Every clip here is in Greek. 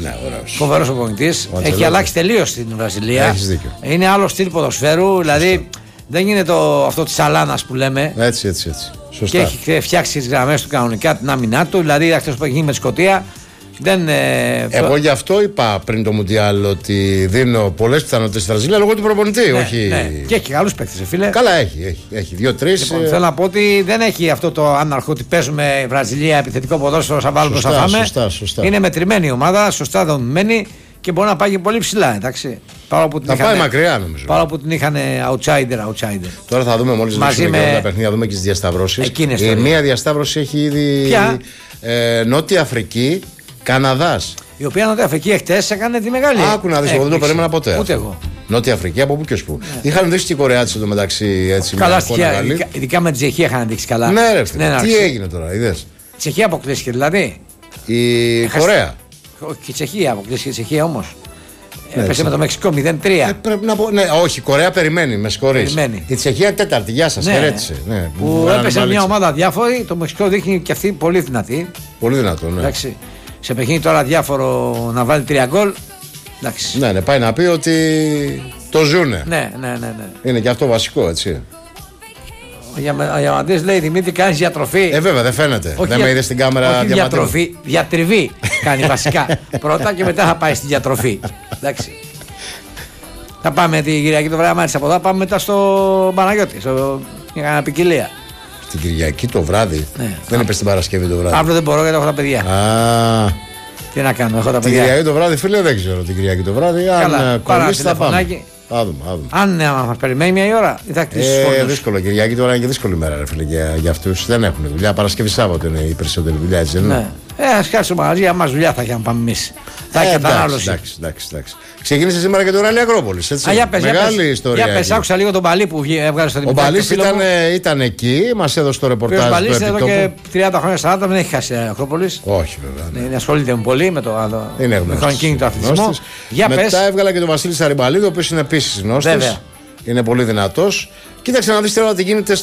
Ναι, φοβερός προπονητής. Έχει αλλάξει τελείως στην Βραζιλία. Έχεις δίκιο. Είναι άλλο στυλ ποδοσφαίρου. Δηλαδή δεν είναι αυτό της Αλάνας που λέμε. Έτσι. Σωστά. Και έχει φτιάξει τις γραμμές του κανονικά, την άμυνά του. Δηλαδή αυτό που έχει γίνει με τη Σκωτία. Εγώ γι' αυτό είπα πριν το Μουντιάλ ότι δίνω πολλές πιθανότητες στη Βραζιλία λόγω του προπονητή. Όχι... Και έχει καλούς παίκτες, φίλε. Καλά, έχει 2-3. Λοιπόν, θέλω να πω ότι δεν έχει αυτό το άναρχο ότι παίζουμε Βραζιλία επιθετικό ποδόσφαιρο, σαν βάλουμε θα φάμε. Σωστά. Είναι μετρημένη η ομάδα, σωστά δομημένη και μπορεί να πάει και πολύ ψηλά. Εντάξει. Θα πάει μακριά, νομίζω. Παρόλο που την είχαν outsider. Τώρα θα δούμε μόλις μαζί με τα παιχνίδια, δούμε και τις διασταυρώσεις. Η μία διασταύρωση έχει ήδη Νότια Αφρική. Καναδάς. Η οποία Νότια Αφρική εχθές έκανε τη μεγάλη. Άκου να δεις, εγώ δεν το περίμενα ποτέ. Ούτε εγώ. Νότια Αφρική, από πού και ως πού. Είχαν δείξει και οι Κορεάτες εντωμεταξύ έτσι. Καλά στοιχεία. Ειδικά με τη Τσεχία είχαν δείξει καλά. Ναι, ρε φίλε. Τι έγινε τώρα, είδες. Η Τσεχία αποκλείστηκε δηλαδή. Η Κορέα. Όχι, η Τσεχία αποκλείστηκε. Η Τσεχία όμως. Έπεσε με το Μεξικό 0-3. Πρέπει να πω. Ναι, όχι, η Κορέα περιμένει, με συγχωρείς. Η Τσεχία τέταρτη, γεια σας, χαιρέτησε. Που έπεσε μια ομάδα διάφορη, το Μεξικό δείχνει και αυτή πολύ δυνατή. Πολύ δυνατό, ναι. Εντάξει. Σε παιχνίδι τώρα διάφορο να βάλει 3 γκολ. Εντάξει. Ναι, πάει να πει ότι το ζουνε. Ναι. Είναι και αυτό βασικό, έτσι. Ο Διαμαντής λέει Δημήτρη, κάνεις διατροφή. Βέβαια, δεν φαίνεται. Δεν με είδε στην κάμερα. Όχι διατροφή, διατριβή κάνει βασικά. Πρώτα και μετά θα πάει στη διατροφή. Εντάξει. Θα πάμε την Κυριακή το βράδυ, μάλιστα από εδώ, πάμε μετά στο Παναγιώτη. Για κανένα ποικιλία. Την Κυριακή το βράδυ. Δεν είπες την Παρασκευή το βράδυ. Αύριο δεν μπορώ γιατί έχω τα παιδιά. Τι να κάνω, έχω τα παιδιά. Την Κυριακή το βράδυ, φίλε, δεν ξέρω την Κυριακή το βράδυ. Αν κολλήσει θα πάμε. Θα δούμε. Αν μας περιμένει μια ώρα, ή θα κλείσει φόρτος. Δύσκολο. Κυριακή τώρα είναι και δύσκολη μέρα, ρε φίλε, για αυτούς. Δεν έχουν δουλειά. Παρασκευή Σάββατο είναι η περισσότερη δουλειά, έτσι δεν είναι. Ας κάτσουμε στο μαγαζί, άμα δουλειά θα έχει να πάμε εμείς. Θα έχει κατανάλωση. Εντάξει. Ξεκίνησε σήμερα και το ράλι Ακρόπολης. Μεγάλη ιστορία. Για πες, άκουσα λίγο τον Παλί που έβγαλε στο Δημήτρη. Ο Παλής ήταν εκεί, μας έδωσε το ρεπορτάζ. Ο Παλής εδώ και 30 χρόνια 40 δεν έχει χάσει Ακρόπολης. Όχι, βέβαια. Ναι. Ασχολείται πολύ με το μηχανοκίνητο αθλητισμό. Μετά έβγαλα και τον Βασίλη Σαριμπαλίδη, ο οποίος είναι επίσης γνώστης. Είναι πολύ δυνατός. Κοίταξε να δεις τώρα τι γίνεται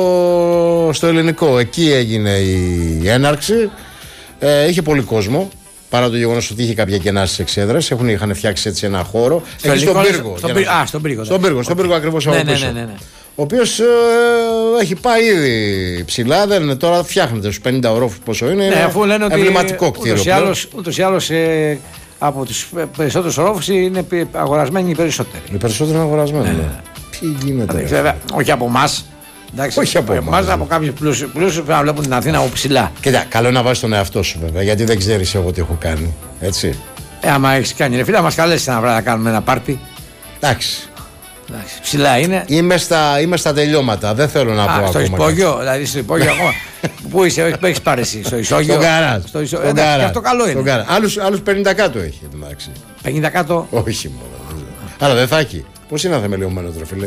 στο ελληνικό. Εκεί έγινε η έναρξη. Είχε πολύ κόσμο. Παρά το γεγονός ότι είχε κάποια κενά στις εξέδρες, είχαν φτιάξει έτσι ένα χώρο. Εκεί στον Πύργο. Στον Πύργο ακριβώς από πίσω. Ο οποίος έχει πάει ήδη ψηλά. Τώρα φτιάχνεται στους 50 ορόφους πόσο είναι. Είναι εμβληματικό κτίριο. Ούτως ή άλλως από τους περισσότερους ορόφους είναι αγορασμένοι οι περισσότεροι. Οι περισσότεροι είναι αγορασμένοι. Τι γίνεται. Όχι από εμάς. Όχι από εμάς, από κάποιους πλούσιους που να βλέπουν την Αθήνα από ψηλά. Κοίτα, καλό να βάζεις τον εαυτό σου βέβαια, γιατί δεν ξέρεις εγώ τι έχω κάνει. Έτσι. Άμα έχεις κάνει, ρε φίλε, μας καλέσεις ένα βράδυ να κάνουμε ένα πάρτι. Εντάξει. Ψηλά είναι. Είμαι στα τελειώματα, δεν θέλω να πω ακόμα. Στο υπόγειο, δηλαδή στο υπόγειο ακόμα. Πού είσαι, που έχεις πάρει εσύ, στο ισόγειο. Στον γκαράζ. Και αυτό καλό είναι. Άλλους 50 κάτω έχει. 50 κάτω. Όχι μόνο. Αλλά δεν θα έχει. Πώς είναι θεμελιωμένο το φίλε.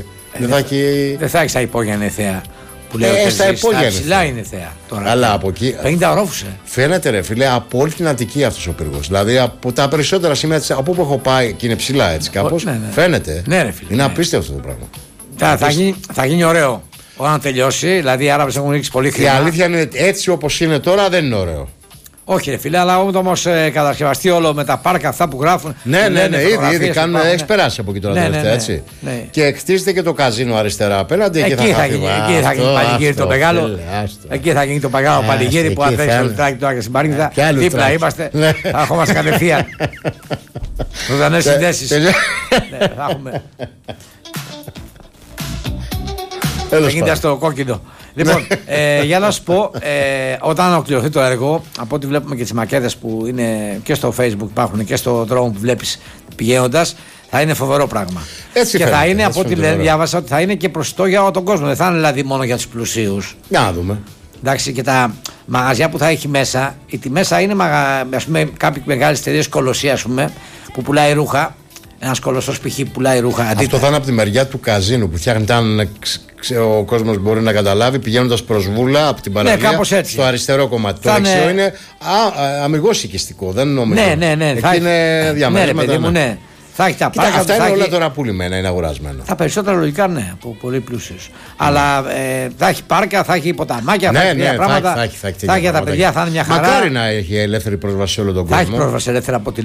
Δεν θα έχει στα υπόγεια είναι θέα. Που λέω ότι στα ψηλά είναι θέα. Αλλά από εκεί. 50 ορόφους. Φαίνεται ρε φίλε από όλη την Αττική αυτός ο πύργος. Δηλαδή από τα περισσότερα σημεία από όπου έχω πάει και είναι ψηλά έτσι κάπως. Φαίνεται. Ναι, ρε φίλε. Είναι απίστευτο το πράγμα. Θα γίνει ωραίο. Όταν τελειώσει, δηλαδή οι Άραβες έχουν ρίξει πολύ χρήμα. Η αλήθεια είναι έτσι όπως είναι τώρα δεν είναι ωραίο. Όχι, ρε φίλε, αλλά όμως κατασκευαστεί όλο με τα πάρκα αυτά που γράφουν. Ναι, ήδη κάνουν. Έχει περάσει από εκεί τώρα τελευταία έτσι. Και χτίζεται και το καζίνο αριστερά απέναντι. Εκεί θα γίνει πανηγύρι το μεγάλο. Εκεί θα γίνει το μεγάλο πανηγύρι που αν θέλει το λιτράκι τώρα και στην Πάρκιντα. Δίπλα είμαστε. Θα ερχόμαστε κατευθείαν. Ζωντανές συνδέσεις. Θα έχουμε. 50 στο κόκκινο. Λοιπόν, για να σου πω, όταν ολοκληρωθεί το έργο, από ό,τι βλέπουμε και τις μακέτες που είναι και στο Facebook υπάρχουν και στο δρόμο που βλέπεις πηγαίνοντας, θα είναι φοβερό πράγμα. Έτσι και φαίνεται, θα είναι, από ό,τι διάβασα, ότι θα είναι και προσιτό για όλο τον κόσμο. Δεν θα είναι δηλαδή μόνο για τους πλουσίους. Να δούμε. Εντάξει, και τα μαγαζιά που θα έχει μέσα, οι τιμές θα είναι, ας πούμε, κάποιες μεγάλες εταιρείες κολοσσία, ας πούμε, που πουλάει ρούχα. Ένας κολοσσός π.χ. πουλάει ρούχα. Αυτό θα είναι από τη μεριά του καζίνου που φτιάχνεται, αν ο κόσμος μπορεί να καταλάβει, πηγαίνοντας προς Βούλα από την παραλία. Στο αριστερό κομμάτι. Το δεξιό είναι αμιγώς οικιστικό. Δεν νομίζω. Ναι. Εκεί είναι διαμέρισματα. Ναι. Θα έχει τα πάρκα. Αυτά είναι όλα τώρα πουλημένα, είναι αγορασμένα. Τα περισσότερα λογικά ναι, από πολύ πλούσιους. Αλλά θα έχει πάρκα, θα έχει ποταμάκια, θα έχει πράγματα. Θα έχει για τα παιδιά, θα είναι μια χαρά. Μακάρι να έχει ελεύθερη πρόσβαση σε όλο τον κόσμο. Θα έχει πρόσβαση ελεύθερα από την